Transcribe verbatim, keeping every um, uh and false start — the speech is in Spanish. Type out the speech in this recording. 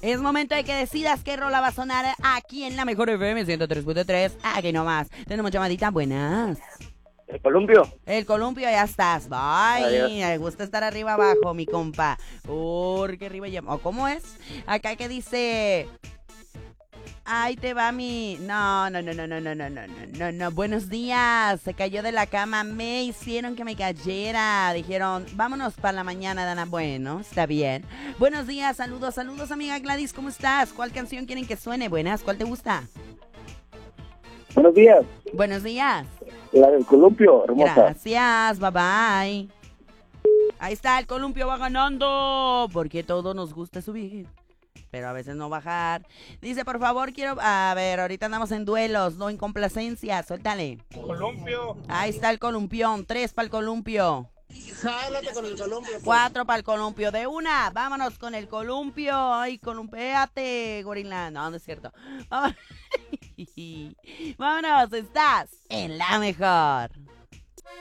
Es momento de que decidas qué rola va a sonar aquí en la Mejor F M ciento tres punto tres. Aquí nomás. Tenemos llamadita. Buenas. ¿El columpio? El columpio, ya estás. Bye. Me gusta estar arriba abajo, mi compa. Porque arriba ya... ¿O cómo es? Acá que dice... Ahí te va mi... No, no, no, no, no, no, no, no, no, no, no. Buenos días. Se cayó de la cama. Me hicieron que me cayera. Dijeron, vámonos para la mañana, Dana. Bueno, está bien. Buenos días, saludos, saludos, amiga Gladys. ¿Cómo estás? ¿Cuál canción quieren que suene? Buenas, ¿cuál te gusta? Buenos días. Buenos días. La del columpio, hermosa. Gracias, bye bye. Ahí está, el columpio va ganando. Porque todo nos gusta subir, pero a veces no bajar. Dice, por favor, quiero... A ver, ahorita andamos en duelos, no en complacencia. Suéltale. Columpio. Ahí está el columpión. Tres para el columpio. Jálate con el columpio. Pues. Cuatro para el columpio. De una, vámonos con el columpio. Ay, columpiate, gorila. No, no es cierto. Vámonos, vámonos, estás en la mejor.